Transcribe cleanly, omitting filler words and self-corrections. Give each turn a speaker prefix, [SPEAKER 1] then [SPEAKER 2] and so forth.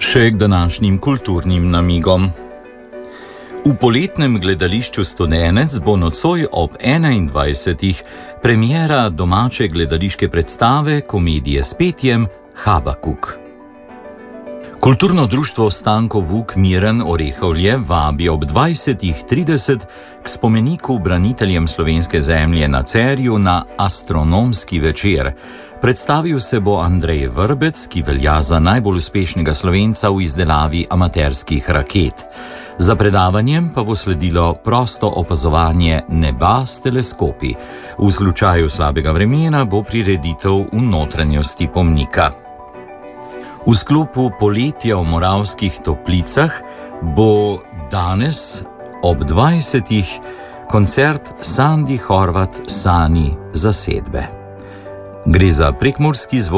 [SPEAKER 1] Še k današnjim kulturnim namigom. V poletnem gledališču Studenec bo nocoj ob 21. premiera domače gledališke predstave komedije s petjem Habakuk. Kulturno društvo Stanko Vuk Miren Orehovlje vabi ob 20:30 k spomeniku braniteljem slovenske zemlje na Cerju na astronomski večer. Predstavil se bo Andrej Vrbec, ki velja za najbolj uspešnega Slovenca v izdelavi amaterskih raket. Za predavanjem pa bo sledilo prosto opazovanje neba s teleskopi. V slučaju slabega vremena bo prireditev v notranjosti pomnika. V sklopu poletja v Moravskih Toplicah bo danes ob 20. koncert Sandi Horvat Sani zasedbe. Gre za prekmurski zvok